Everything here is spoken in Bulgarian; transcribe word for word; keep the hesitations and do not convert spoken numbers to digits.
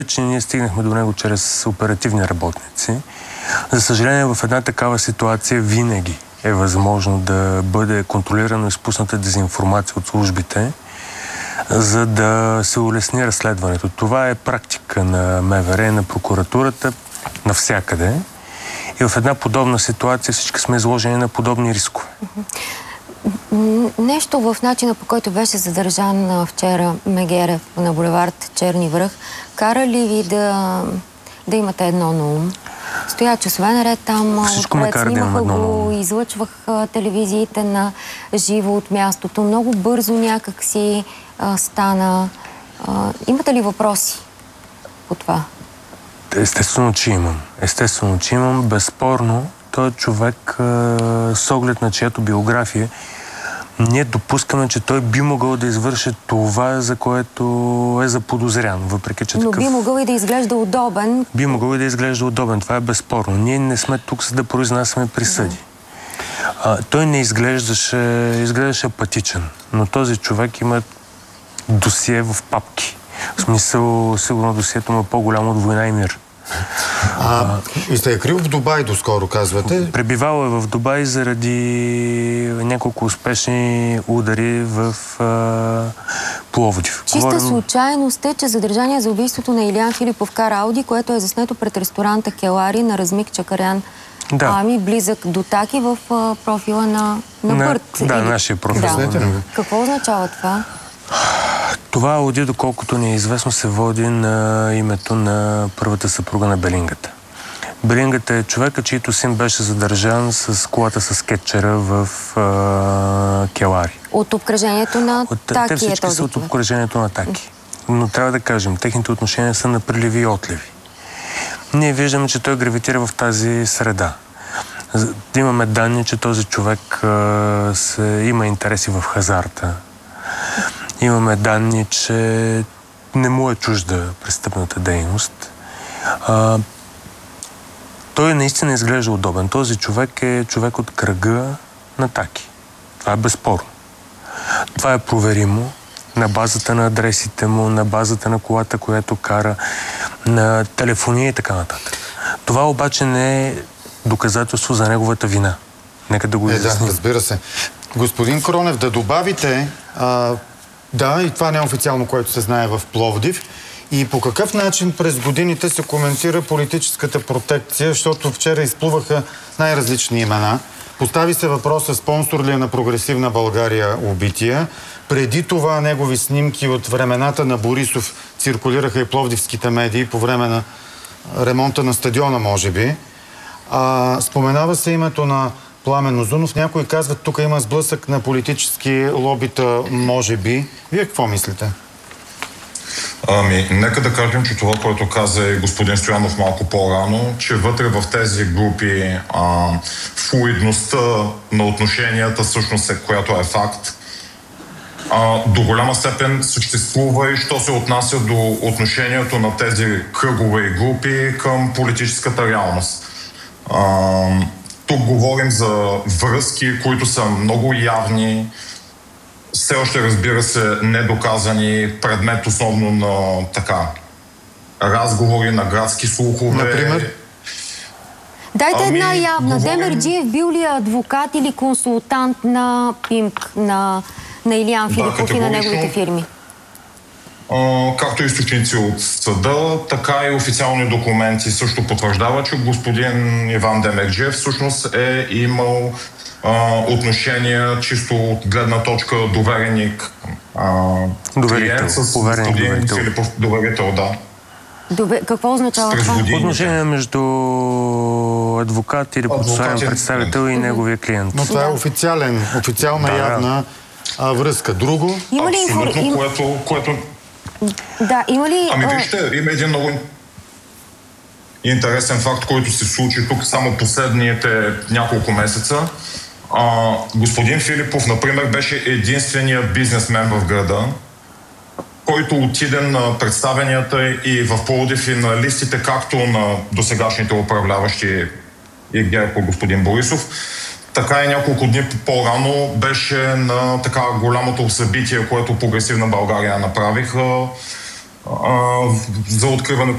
че ние стигнахме до него чрез оперативни работници. За съжаление, в една такава ситуация винаги е възможно да бъде контролирано изпусната дезинформация от службите, за да се улесни разследването. Това е практика на МВР, на прокуратурата, навсякъде. И в една подобна ситуация всички сме изложени на подобни рискове. Нещо в начина, по който беше задържан вчера Мегерев на булевард Черни връх, кара ли ви да, да имате едно на ум? Стоя часове наред там, отпред, снимаха го, излъчвах телевизиите на живо от мястото. Много бързо някак си а, стана. А, имате ли въпроси по това? Естествено, че имам. Естествено, че имам. Безспорно, той е човек а, с оглед на чиято биография. Ние допускаме, че той би могъл да извърши това, за което е заподозрян, въпреки че Но такъв... би могъл и да изглежда удобен. Би могъл и да изглежда удобен. Това е безспорно. Ние не сме тук, за да произнасяме присъди. Да. А, той не изглеждаше, изглеждаше апатичен, но този човек има досие в папки. В смисъл, сигурно досието му е по-голямо от Война и мир. А, и сте е крил в Дубай доскоро, казвате? Пребивал е в Дубай заради няколко успешни удари в а, Пловдив. Чиста Говорим... случайност е, че задържание за убийството на Илиян Филипов кара Ауди, което е заснето пред ресторанта Келари на Размик Чакарян. Да. Ами, близък до Таки в а, профила на, на, на Бърт. Да, Или... нашия профил. Да. Какво означава това? Това ауди, доколкото ни е известно, се води на името на първата съпруга на Белингата. Белингата е човека, чийто син беше задържан с колата с кетчера в а, Келари. От обкръжението на от, Таки те всички е този са от обкръжението на Таки. Но трябва да кажем, техните отношения са на приливи и отливи. Ние виждаме, че той гравитира в тази среда. Имаме данни, че този човек а, се, има интереси в хазарта. Имаме данни, че не му е чужда престъпната дейност. А, той наистина изглежда удобен. Този човек е човек от кръга на Таки. Това е безспорно. Това е проверимо на базата на адресите му, на базата на колата, която кара, на телефония и така нататък. Това обаче не е доказателство за неговата вина. Нека да го изясним. Е, да, разбира се. Господин Коронев, да добавите... А... Да, и това е неофициално, което се знае в Пловдив. И по какъв начин през годините се коментира политическата протекция, защото вчера изплуваха най-различни имена. Постави се въпроса спонсор ли е на Прогресивна България убития. Преди това негови снимки от времената на Борисов циркулираха и пловдивските медии по време на ремонта на стадиона, може би. А, споменава се името на Пламен Узунов. Някои казват, тук има сблъсък на политически лобита, може би. Вие какво мислите? Ами, нека да кажем, че това, което каза и господин Стоянов малко по-рано, че вътре в тези групи а, флуидността на отношенията всъщност е, която е факт. А, до голяма степен съществува и що се отнася до отношението на тези кръгове и групи към политическата реалност. А, Тук говорим за връзки, които са много явни, все още, разбира се, недоказани, предмет основно на така разговори, на градски слухове. Например? Дайте ами, една явна. Говорим... Демерджиев бил ли адвокат или консултант на ПИМК, на, на Илиян Филипов да, и на неговите фирми? Uh, както източници от съда, така и официални документи също потвърждават, че господин Иван Демерджиев всъщност е имал uh, отношения чисто от гледна точка довереник, uh, доверител, с господин Филипов, доверител, да. Добе, какво означава това? Отношение между адвокат или процесуален представител и неговия клиент. Но това е официален, официална да, явна а, връзка. Друго? Има ли абсолютно, инфор... което... което... Да, има ли... Ами вижте, има един много интересен факт, който се случи тук само последните няколко месеца. А, господин Филипов, например, беше единственият бизнесмен в града, който отиде на представенията и в Пловдив и на листите, както на досегашните управляващи и ГЕРБ по господин Борисов, така и няколко дни по-рано беше на така голямото събитие, което Прогресивна България направиха. а, за откриването